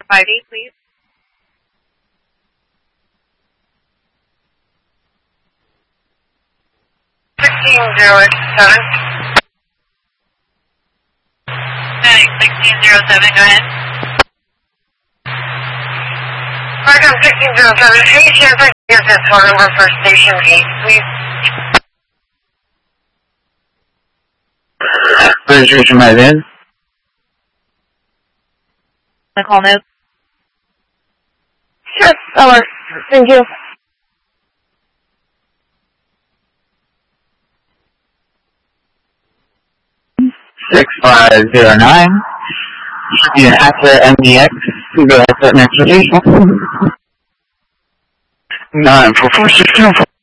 458, please. Heading 1607, go ahead. Markham 1607, any chance I can get this phone number for station 8, please? Registration might in. The call note. Sure, that works. Thank you. $6509. You have to MDX to go ahead to the next station. 94464.